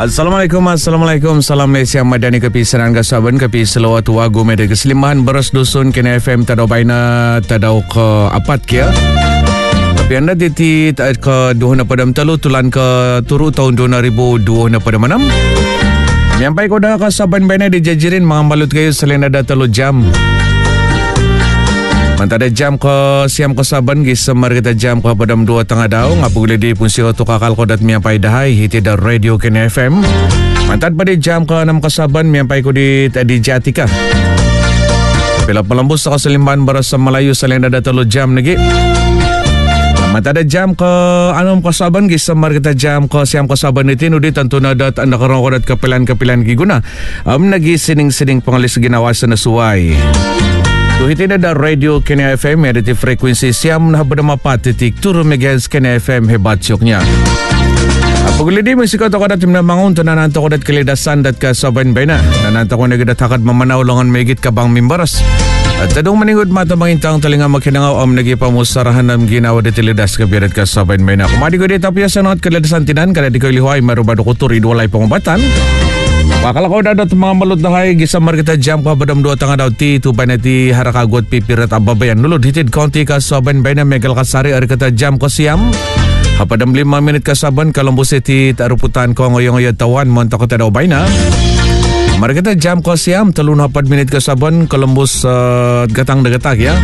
Assalamualaikum. Salam Malaysia Madani kepi Senan Gasaban kepi Selawat Wagu Media Keselimahan Beras Dusun Kena FM Tadau Baina Tadau ke Apat kia. Tapi anda titi ke 2 padam telu tulan ke turu tahun 2002 padam 6. Nyampai koda ke Saban Baina dijajirin mengambalut kayu selain ada telu jam. Mantada jam ke siam ke Saban gisemar kita jam ke padam 2 tengah daung ngapu guledi punsi otu kakal kodat miampai dahai hiti da radio Kena FM. Mantad pada jam ke 6 ke Saban miampai ko di Jatika. Bila pelembus ke Selimban Berasa Melayu selain ada telu jam lagi. Mantada jam ke 6 ke Saban gisemar kita jam ke siam ke Saban itu nudi tentu nadat anda kerong kodat kepilan-kepilan giguna. Nagi sining-sining pengalis ginawasan sesuai. Tuhitin ada radio Kena FM editi frekuensi siam nah berdama 4.7 MHz Kena FM hebat syoknya. Pagulidi musika tokodat timna mangun tanan tokodat kelidasan dat ka Saban Baina nanan tokodat negada takat memanaw longan megit kabang mimbaras. At tadong maningod mata mangintang talinga makinangaw nagi pamusarahan ng ginawa di tilidas kabirat ka Saban Baina. Kumadi ko di tapyasan at kelidasan tinan kada di ko ilihuay marubado kutur idwalay pangubatan. Wakala ko dadot mga malut dahay gisamar kita jam ka badam 2 tanga daw ti tubay na ti harakagot pipirat ababayan nulod hitid konti ka Saban Baina Megal Kasari ari kita jam ko siyam hapadam 5 minit ka Saban Columbus City taruputan ko ngoyong tawan monta ko tadaw Baina mari kita jam ko siyam 34 minit ka Saban Columbus gatang dagatak ya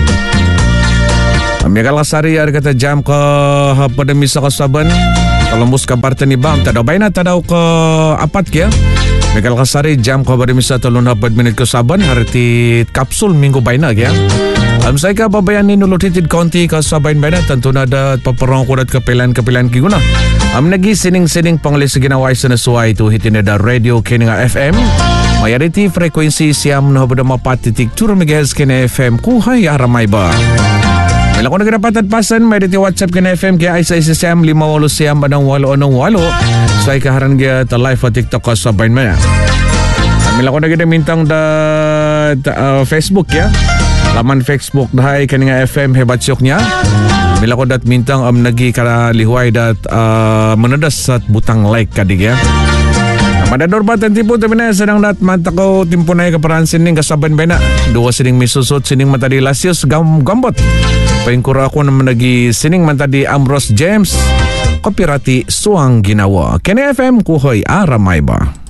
Megal Kasari ari kita jam ko hapadam misa ka Saban Columbus kabarta ni Bam tadaw Baina tadaw ko apat kya Megal Kasari jam ko bari misa 34 minit ke Saban harti kapsul minggu baina ya. Saya ka babayan ni nulutitid konti ka Saban Baina tentu nada paperong kudat kepilan-kepilan kiguna. Nagi sining-sining pangalis ginaway sa nasuay itu hitin da radio Kena FM. Mayariti frekuensi siam na berdama 4.7 MHz Kena FM kuhay aramay ba. Bila ko nagdapat at pasan, may diti WhatsApp Kena FM kaya isa siam 5 siam badang 8 Say kaharan dia ta live at TikTok ko Saban Baina. Bila ko nagda mintang da Facebook ya. Laman Facebook dahay Kena FM hebat syoknya. Bila ko dat mintang nagi kara lihuay dat menedas at butang like kadig ya. Madador ba tipu tapi na sedang dat mata ko timpunay kaparan sining ka Saban Baina. 2 sining misusot sining mata di Lasius gambot. Paingkura ako naman nagi sining mata di Ambrose James. Kopirati suang ginawa. Kena FM kuhoy aramay ba?